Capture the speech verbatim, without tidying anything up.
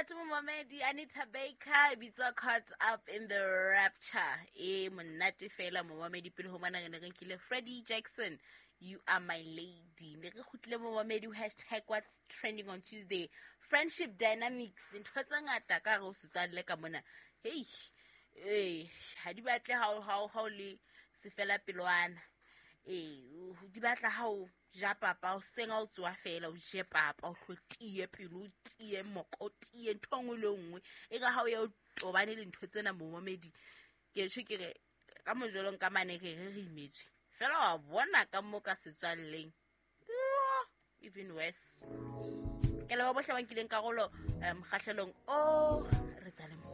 monate momamedi Anita Baker bitsa Caught Up in the Rapture e monate fela momamedi pele ho mana ngene nkile Freddie Jackson You Are My Lady ne re khutlile momamedi hashtag what's trending on Tuesday friendship dynamics ntho tsa ngata ka re o setswalle ka mona hey eh ha di batle ha ha ha le sefela pelwana eh di batla ha o ja papa o senga o tswa fela o je papa o hlotiye pelo tie mokotie nthongwe le nngwe e ka ha o ya o tobane le ntho tsena momamedi ke tshwe ke re ka mojolong ka mane ke re re imetse fela wa bona ka mo ka setswalleng even worse ke le ba bohle ba nkileng karolo mkgahlelong o re tsale